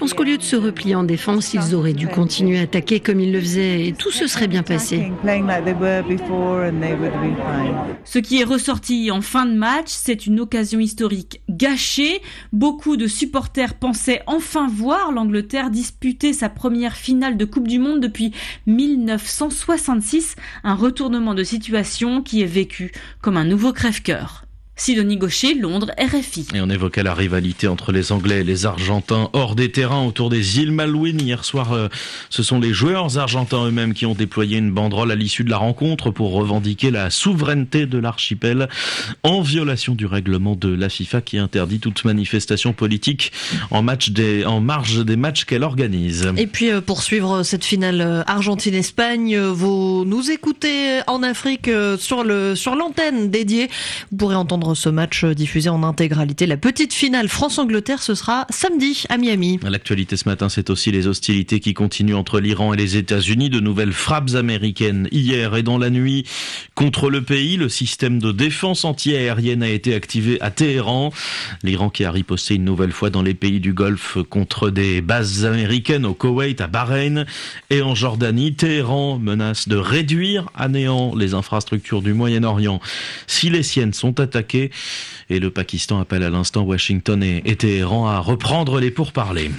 pense qu'au lieu de se replier en défense, ils auraient dû continuer à attaquer comme ils le faisaient et tout se serait bien passé. Ce qui est ressorti en fin de match, c'est une occasion historique gâchée. Beaucoup de supporters pensaient enfin voir l'Angleterre disputer sa première finale de Coupe du Monde depuis 1966. Un retournement de situation qui est vécu comme un nouveau crève-cœur. Sidonie Gaucher, Londres, RFI. Et on évoquait la rivalité entre les Anglais et les Argentins hors des terrains autour des îles Malouines. Hier soir, ce sont les joueurs argentins eux-mêmes qui ont déployé une banderole à l'issue de la rencontre pour revendiquer la souveraineté de l'archipel en violation du règlement de la FIFA qui interdit toute manifestation politique en marge des matchs qu'elle organise. Et puis pour suivre cette finale Argentine-Espagne, vous nous écoutez en Afrique sur l'antenne dédiée. Vous pourrez entendre ce match diffusé en intégralité. La petite finale France-Angleterre, ce sera samedi à Miami. L'actualité ce matin, c'est aussi les hostilités qui continuent entre l'Iran et les États-Unis. De nouvelles frappes américaines hier et dans la nuit contre le pays. Le système de défense anti-aérienne a été activé à Téhéran. L'Iran qui a riposté une nouvelle fois dans les pays du Golfe contre des bases américaines au Koweït, à Bahreïn et en Jordanie. Téhéran menace de réduire à néant les infrastructures du Moyen-Orient si les siennes sont attaquées. Et le Pakistan appelle à l'instant Washington et Téhéran à reprendre les pourparlers.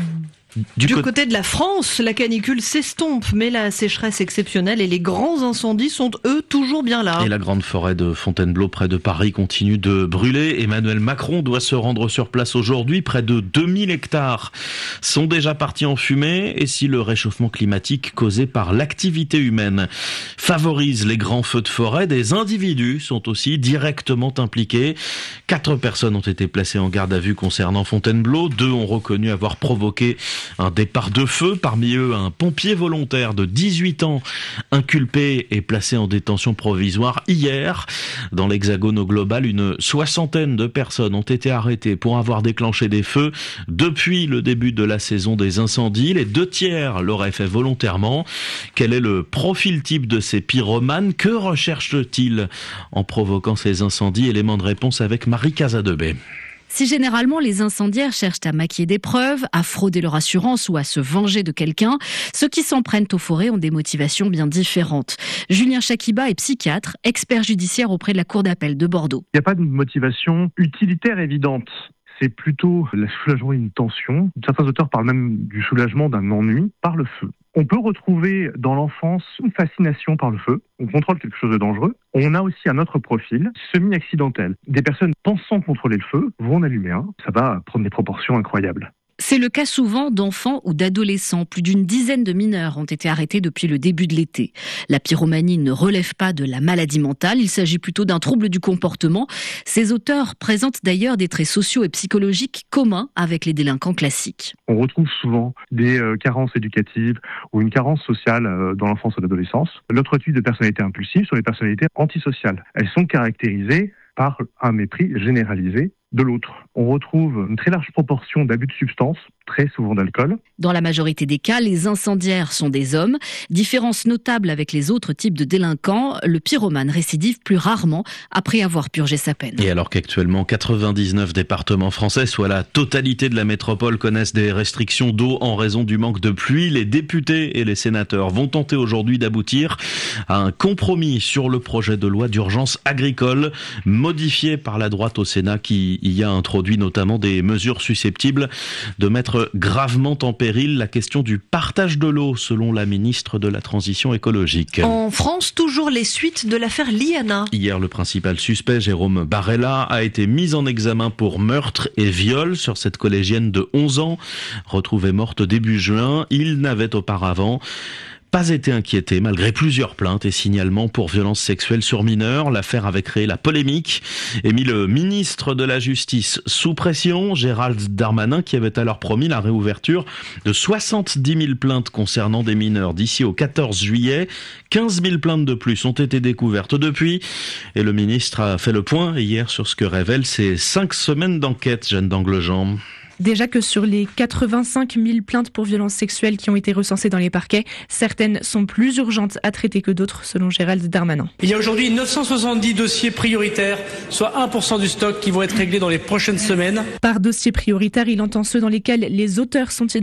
Du côté de la France, la canicule s'estompe, mais la sécheresse exceptionnelle et les grands incendies sont, eux, toujours bien là. Et la grande forêt de Fontainebleau, près de Paris, continue de brûler. Emmanuel Macron doit se rendre sur place aujourd'hui. Près de 2000 hectares sont déjà partis en fumée. Et si le réchauffement climatique causé par l'activité humaine favorise les grands feux de forêt, des individus sont aussi directement impliqués. 4 personnes ont été placées en garde à vue concernant Fontainebleau. 2 ont reconnu avoir provoqué un départ de feu, parmi eux un pompier volontaire de 18 ans inculpé et placé en détention provisoire hier. Dans l'Hexagone au global, une 60aine de personnes ont été arrêtées pour avoir déclenché des feux depuis le début de la saison des incendies. Les 2 tiers l'auraient fait volontairement. Quel est le profil type de ces pyromanes? Que recherchent-ils en provoquant ces incendies? Élément de réponse avec Marie Casadebé. Si généralement les incendiaires cherchent à maquiller des preuves, à frauder leur assurance ou à se venger de quelqu'un, ceux qui s'en prennent aux forêts ont des motivations bien différentes. Julien Chakiba est psychiatre, expert judiciaire auprès de la Cour d'appel de Bordeaux. Il n'y a pas de motivation utilitaire évidente. C'est plutôt le soulagement d'une tension. Certains auteurs parlent même du soulagement d'un ennui par le feu. On peut retrouver dans l'enfance une fascination par le feu. On contrôle quelque chose de dangereux. On a aussi un autre profil semi-accidentel. Des personnes pensant contrôler le feu vont en allumer un. Ça va prendre des proportions incroyables. C'est le cas souvent d'enfants ou d'adolescents. Plus d'une dizaine de mineurs ont été arrêtés depuis le début de l'été. La pyromanie ne relève pas de la maladie mentale, il s'agit plutôt d'un trouble du comportement. Ces auteurs présentent d'ailleurs des traits sociaux et psychologiques communs avec les délinquants classiques. On retrouve souvent des carences éducatives ou une carence sociale dans l'enfance et l'adolescence. L'autre type de personnalité impulsive sont les personnalités antisociales. Elles sont caractérisées par un mépris généralisé de l'autre. On retrouve une très large proportion d'abus de substances, très souvent d'alcool. Dans la majorité des cas, les incendiaires sont des hommes. Différence notable avec les autres types de délinquants, le pyromane récidive plus rarement après avoir purgé sa peine. Et alors qu'actuellement 99 départements français, soit la totalité de la métropole, connaissent des restrictions d'eau en raison du manque de pluie, les députés et les sénateurs vont tenter aujourd'hui d'aboutir à un compromis sur le projet de loi d'urgence agricole, modifié par la droite au Sénat qui y a introduit notamment des mesures susceptibles de mettre gravement en péril la question du partage de l'eau, selon la ministre de la Transition écologique. En France, toujours les suites de l'affaire Liana. Hier, le principal suspect, Jérôme Barella, a été mis en examen pour meurtre et viol sur cette collégienne de 11 ans, retrouvée morte début juin. Il n'avait auparavant pas été inquiété malgré plusieurs plaintes et signalements pour violences sexuelles sur mineurs. L'affaire avait créé la polémique et mis le ministre de la Justice sous pression, Gérald Darmanin, qui avait alors promis la réouverture de 70 000 plaintes concernant des mineurs d'ici au 14 juillet. 15 000 plaintes de plus ont été découvertes depuis et le ministre a fait le point hier sur ce que révèlent ces 5 semaines d'enquête, Jeanne d'Anglejean. Déjà que sur les 85 000 plaintes pour violences sexuelles qui ont été recensées dans les parquets, certaines sont plus urgentes à traiter que d'autres, selon Gérald Darmanin. Il y a aujourd'hui 970 dossiers prioritaires, soit 1% du stock qui vont être réglés dans les prochaines semaines. Par dossier prioritaire, il entend ceux dans lesquels les auteurs sont